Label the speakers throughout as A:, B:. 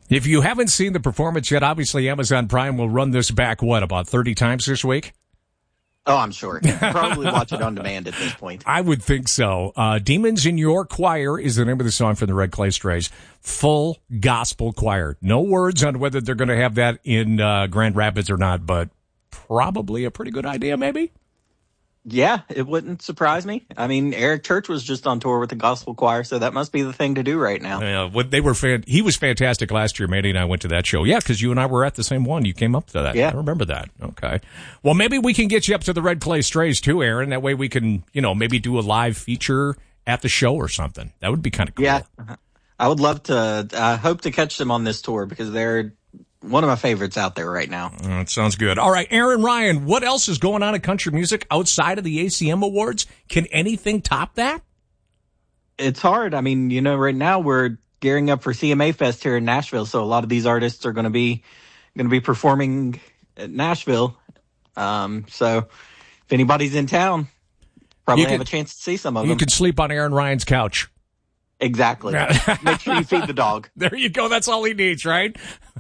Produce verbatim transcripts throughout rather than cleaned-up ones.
A: If you haven't seen the performance yet, obviously Amazon Prime will run this back, what, about thirty times this week?
B: Oh, I'm sure. You can probably watch it on demand at this point.
A: I would think so. Uh, Demons in Your Choir is the name of the song from the Red Clay Strays. Full gospel choir. No words on whether they're going to have that in uh, Grand Rapids or not, but probably a pretty good idea, maybe?
B: Yeah, it wouldn't surprise me. I mean, Eric Church was just on tour with the gospel choir, so that must be the thing to do right now.
A: Yeah, what they were fan- he was fantastic last year. Mandy and I went to that show. Yeah, because you and I were at the same one. You came up to that.
B: Yeah.
A: I remember that. Okay. Well, maybe we can get you up to the Red Clay Strays too, Aaron. That way we can, you know, maybe do a live feature at the show or something. That would be kind of cool.
B: Yeah, I would love to. I hope to catch them on this tour because they're one of my favorites out there right now.
A: Oh, that sounds good. All right, Aaron Ryan, what else is going on in country music outside of the A C M Awards? Can anything top that?
B: It's hard. I mean, you know, right now we're gearing up for C M A Fest here in Nashville, so a lot of these artists are going to be going to be performing at Nashville. Um, so if anybody's in town, probably
A: can,
B: have a chance to see some of
A: you
B: them.
A: You can sleep on Aaron Ryan's couch.
B: Exactly. Make sure you feed the dog.
A: There you go. That's all he needs, right?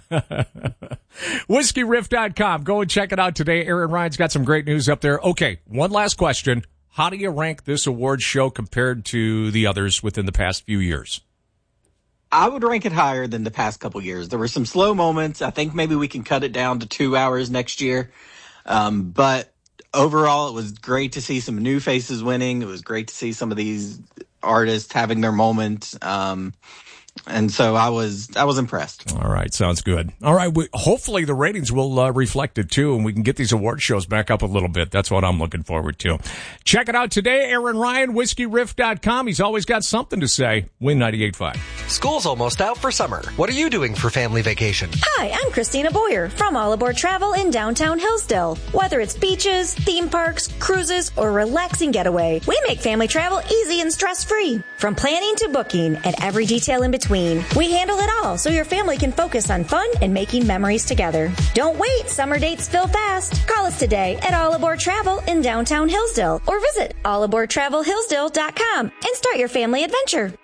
A: Whiskey Riff dot com. Go and check it out today. Aaron Ryan's got some great news up there. Okay, one last question. How do you rank this awards show compared to the others within the past few years?
B: I would rank it higher than the past couple years. There were some slow moments. I think maybe we can cut it down to two hours next year. Um, but overall, it was great to see some new faces winning. It was great to see some of these artists having their moment. Um, and so I was I was impressed.
A: All right, sounds good. All right, we, hopefully the ratings will uh, reflect it too, and we can get these award shows back up a little bit. That's what I'm looking forward to. Check it out today, Aaron Ryan, Whiskey Riff dot com. He's always got something to say. Win ninety-eight point five.
C: School's almost out for summer. What are you doing for family vacation?
D: Hi, I'm Christina Boyer from All Aboard Travel in downtown Hillsdale. Whether it's beaches, theme parks, cruises, or relaxing getaway, we make family travel easy and stress-free. From planning to booking and every detail in between, we handle it all so your family can focus on fun and making memories together. Don't wait, summer dates fill fast. Call us today at All Aboard Travel in downtown Hillsdale or visit all aboard travel hillsdale dot com and start your family adventure.